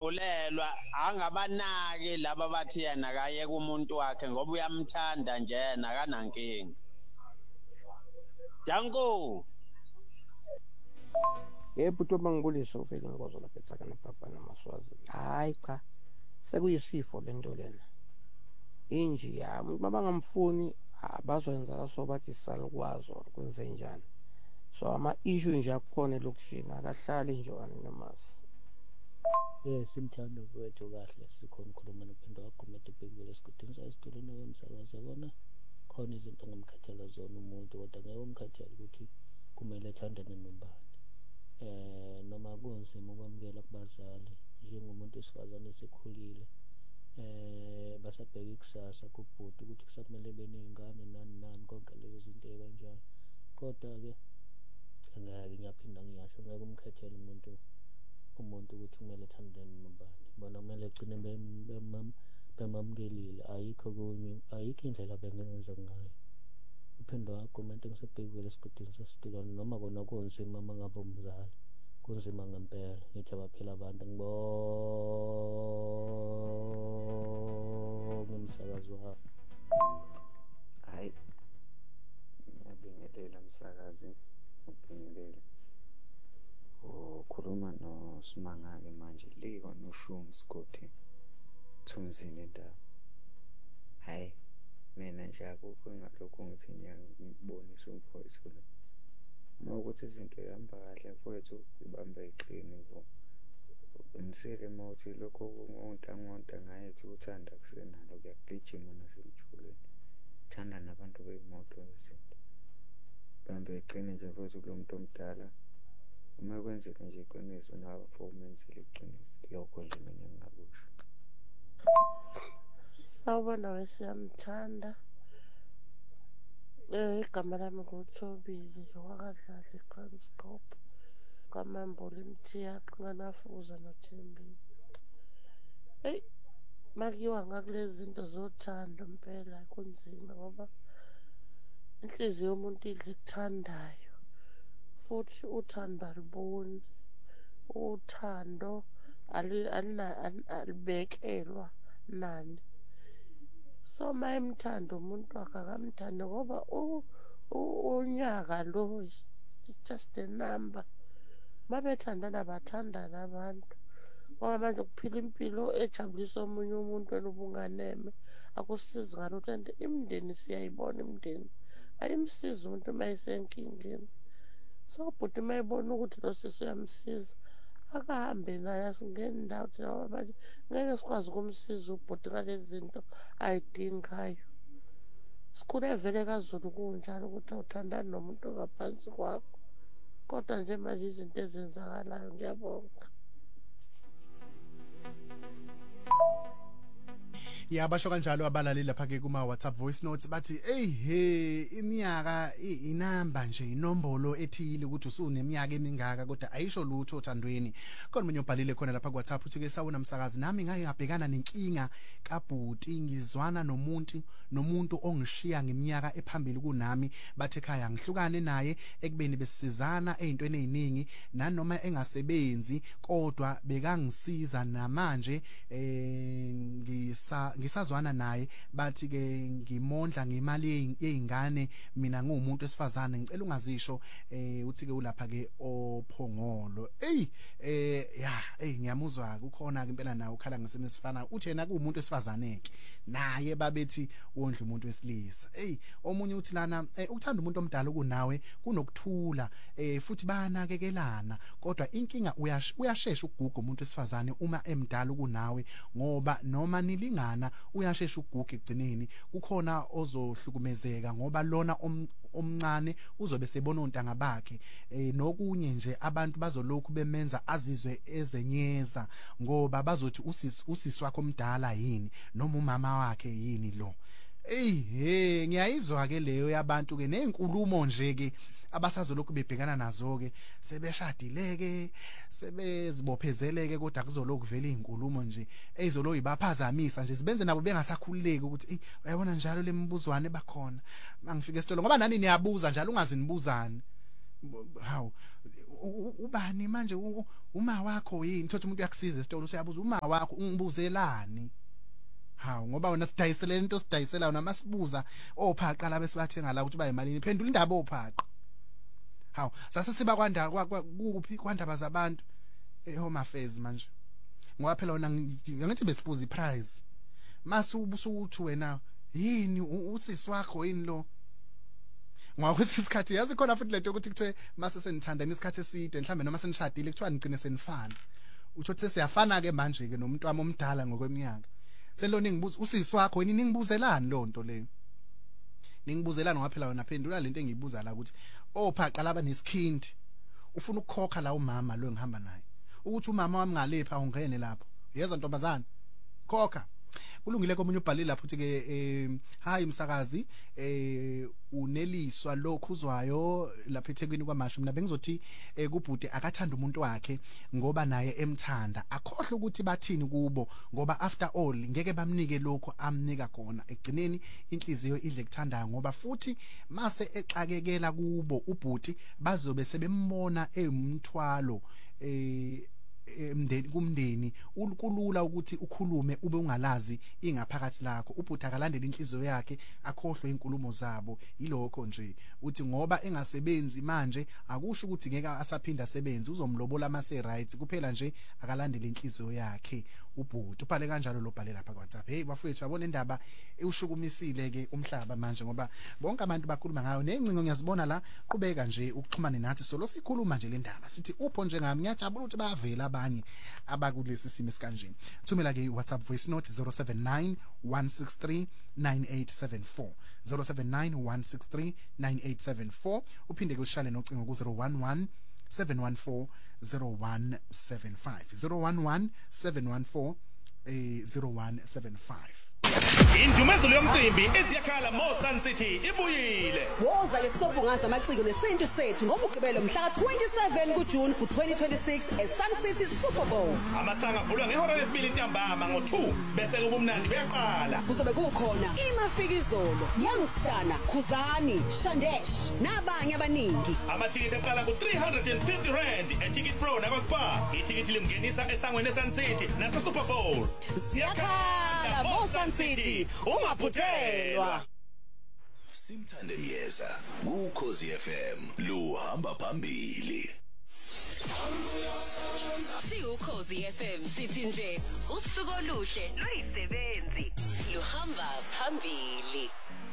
uyavulelwa angabanaki laba bathi yena akayeke umuntu wakhe ngoba uyamthanda nje yena akanankinga. Janko Yebo bangibulisa uvele ngikozo lapha eTsakana Papa naMaswazi. Hayi cha. Sekuyisifo lento lena. Inji yami babangamfuni abazwenza kaso bathi salukwazo kwenze njani. So ama issue nje akukhona lokushina akahlali nje wani nomasi. Simthanda mfowethu kahle sikhona ukukhuluma noPhendo waGumede Bhengile esikudinisa esitulweni wemsakazo yabona khona izinto ngamkhathela zona umuntu kodwa ngeke umkhathele ukuthi kumele athandane nobani. Noma kunzima ukwamukela kubazali njengomuntu wesifazane esekhulile basabheka ikusasa kubhuti ukuthi kusakumele benezingane nani konke lezo zinto kanjalo kodwa ke ngeke ngiyaphinda ngiyasho ngeke umkhethele umuntu ukuthi kumele athandane nobani bona kumele egcine bemamukelile ayikho indlela bengenza ngayo uPhendo waGumede ngisebhekile esigudini sesitulwane noma kona kunzima mangabe umzali kunzima ngempela ngithi abaphila abantu ngibonga umsakazo wakho. Hayi ngiyabingelela umsakazi ubingelela ukhuluma noSimangake manje liko noShumi Sigodi Thumzini indaba. Hayi mina nje akukho engalokho ngithi ngiyabonisa umfowethu lo mawukuthi izinto zihamba kahle mfowethu ibambe iqine ngo uqinisele mawuthi lokho ngonta ngayethi uthanda kusenalo kuyagijima nasemjulweni thanda nabantu beyimoto izinto bambe iqine nje mfowethu kulomuntu omdala uma kwenzeka nje iqiniso nawe for umenzele iqiniso lokho nje mina ngingakusho. Sawubona wesiyamthanda igama lami nguThobile wakadlala eKranskop kaMamboli Mthiya Qinganafuza noThembile. Hey makiwa ngakulezi zinto zothando impela kunzima ngoba inhliziyo yomuntu idla ekuthandayo futhi uthando aliboni uthando alibekelwa nani. So mayemthanda umuntu wakhe akamthande ngoba unyaka lo just a number. Mabethandana bathandana abantu ngoba manje ukuphila impilo ejabulisa omunye umuntu wena ubunganeme akusizi ngalutho and imindeni siyayibona imindeni ayimsiza umuntu mayisenkingeni. So bhuti mayibona ukuthi lo sisi uyamsiza akahambe naye asingene indawo thina manje ngeke sikwazi ukumsiza ubhuti ngalezi zinto ayidingayo. Sikhule vele kaZulu kunjalo ukuthi awuthandani nomuntu ngaphansi kwakho kodwa nje manje izinto ezenzakalayo ngiyabonga. Yabasho kanjalo abalaleli lapha ke kuma WhatsApp voice notes bathi iminyaka inamba nje inombolo ethile ukuthi usuneminyaka emingaka kodwa ayisho lutho othandweni. Khona umunye ubhalile khona lapha ku WhatsApp uthi ke sawuna msakazi nami ngake ngabhekana nenkinga kabhuti ngizwana nomuntu ongishiya ngeminyaka ephambili kunami bathe ekhaya ngihlukane naye ekubeni besizana ezintweni eziningi nanoma engasebenzi kodwa bekangisiza namanje ngisazwana naye bathi ke ngimondla ngemali yeingane mina ngumuntu wesifazane ngicela ungazisho uthi ke ulapha ke ophongolo ngiyamuzwa kukhona ke impela nawe ukhala ngesemesifana uthi yena kuumuntu wesifazaneke naye babethi wondla umuntu wesilisa omunye uthi lana ukuthanda umuntu omdala kunawe kunokuthula futhi bayanakekelana kodwa inkinga uyashesha ukuguga umuntu wesifazane uma emdala kunawe ngoba noma nilingana uyashesha ukuguga egcineni kukhona ozohlukumezeka ngoba lona omncane uzobe sebona ontanga bakhe nokunye nje abantu bazolokhu bemenza azizwe ezenyeza ngoba bazothi usisi wakhe omdala yini noma umama wakhe yini lo. Ngiyayizwa ke leyo yabantu ke nezinkulumo nje ke abasazolokhu bebhekana nazo ke sebeshadileke sebezibophezeleke kodwa kuzolokhu vele izinkulumo nje ezolo ibaphazamisa nje sibenze nabo bengasakhululeki ukuthi uyabona njalo lemibuzwane bakhona mangifika esitolo ngoba nani niyabuza njalo ungazi nibuzani hawu ubani manje uma wakho yini thothi umuntu uyakusiza esitolo usiyabuza uma wakho ungibuzelani hawu ngoba wena sidayisele into sidayisela wona masibuza ophaqa la besibathenga la ukuthi baye malini phendula indaba ophaqa hawu sase siba kwanda kuphi kwandaba zabantu eHome Affairs manje ngoba phela wona ngithi besibuza iprize masubusuthi wena yini usisi wakho yini lo ngakwethi isikhathi yazi khona futhi lento ukuthi kuthiwe mase senithandana isikhathi eside mhlambe noma senishadile kuthiwa nigcine senifana uthi sesiyafana ke manje ke nomuntu wami omdala ngokweminyaka selona ngibuza usisi wakho yini ningibuzelani lo nto leyo ningibuzelani ngoba phela wona phendula lento engiyibuza la ukuthi ophaqa laba nesikhindi ufuna ukukhokha la umama lo engihamba naye ukuthi umama wami ngalepha ungene lapho yezwa ntombazana khokha kulungile komunye ubhalile lapho uthi ke hayi umsakazi uneliswa lokhuzwayo lapha eThekwini kwaMashu mina bengizothi kubhude akathanda umuntu wakhe ngoba naye emthanda akhohle ukuthi bathini kubo ngoba after all ngeke bamnike lokho amnika khona egcineni inhliziyo idle kuthandayo ngoba futhi mase exakekela kubo ubhuti bazobe sebembona umthwalo kumndeni kulula ukuthi ukhulume ube ungalazi ingaphakathi lakho ubhuti akalandela inhliziyo yakhe akhohlwe inkulumo zabo ilokho nje uthi ngoba engasebenzi manje akusho ukuthi ngeke asaphinda asebenze uzomlobola amase rights kuphela nje akalandela inhliziyo yakhe ubhuti ubhale kanjalo lo bhale lapha kwaWhatsApp hey bafowethu yabona indaba ushukumisile ke umhlaba manje ngoba bonke abantu bakhuluma ngayo nencingo ngiyazibona la qhubeka nje ukuxhumana nathi solo sikhuluma nje le ndaba sithi upho njengami ngiyajabula ukuthi bayavela abanye abakulesi simo esikanjeni thumela ke WhatsApp voice note 079 163 9874 079 163 9874 uphinde ke ushale nocingo ku 011 714 0175 011 714 0175 Indumezelo yomcimbi eziyakhala Mo Sun City ibuyile. Woza ke sobungaza amaciko nesintu sethu ngomugqibelo mhla ka27 kuJune ku2026 eSun City Super Bowl. Amasanga avulwa ngehora lesibili ntambama ngo2 bese kubumnandi buyaqala. Kuzobe kukhona imafikizolo, Youngsana, Khuzani, Shandesh nabanye abaningi. Amathikiti aqala ku350 eTicket Pro nakoSpa. Itikiti limngenisa esangweni eSun City nase Super Bowl. Siyakhala Mo Sun City ungaphuthelwa. Simthande Miyeza kuKhosi FM luhamba phambili. SiuKhosi FM sithi nje usuku oluhle luyisebenzi luhamba phambili.